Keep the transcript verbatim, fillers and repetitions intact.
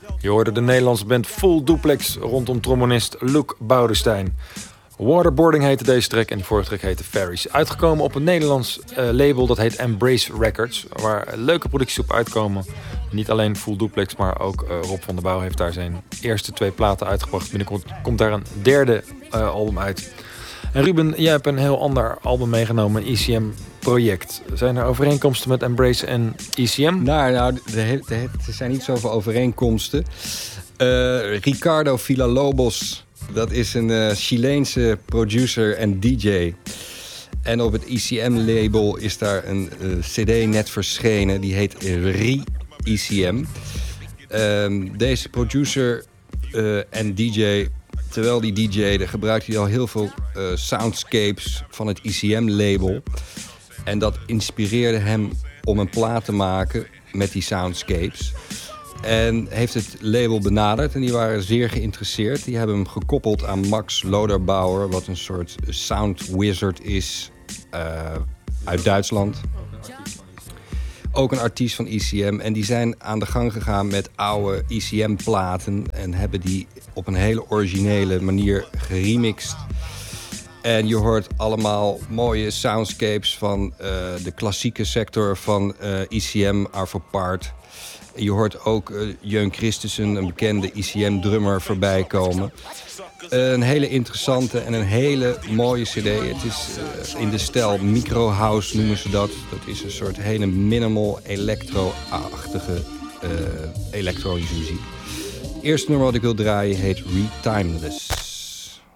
Je hoorde de Nederlandse band Full Duplex rondom trombonist Luc Boudestein. Waterboarding heette deze track en de vorige track heette Ferries. Uitgekomen op een Nederlands uh, label dat heet Embrace Records, waar leuke producties op uitkomen. Niet alleen Full Duplex, maar ook uh, Rob van der Bouw heeft daar zijn eerste twee platen uitgebracht. Binnenkort komt daar een derde uh, album uit. En Ruben, jij hebt een heel ander album meegenomen, een E C M-project. Zijn er overeenkomsten met Embrace en E C M? Nou, nou er zijn niet zoveel overeenkomsten. Uh, Ricardo Villalobos, dat is een uh, Chileense producer en D J. En op het E C M-label is daar een uh, cd net verschenen, die heet Re-E C M. Uh, deze producer uh, en D J... Terwijl die D J'de gebruikte hij al heel veel uh, soundscapes van het E C M-label. En dat inspireerde hem om een plaat te maken met die soundscapes. En heeft het label benaderd en die waren zeer geïnteresseerd. Die hebben hem gekoppeld aan Max Loderbauer, wat een soort sound wizard is uh, uit Duitsland. Ook een artiest van E C M. En die zijn aan de gang gegaan met oude E C M-platen en hebben die op een hele originele manier geremixed. En je hoort allemaal mooie soundscapes van uh, de klassieke sector van uh, E C M, Arvo Pärt. Je hoort ook uh, Jeun Christensen, een bekende E C M-drummer, voorbij komen. Uh, een hele interessante en een hele mooie cd. Het is uh, in de stijl microhouse noemen ze dat. Dat is een soort hele minimal electro-achtige uh, elektronische muziek. Het eerste nummer wat ik wil draaien heet Retimeless.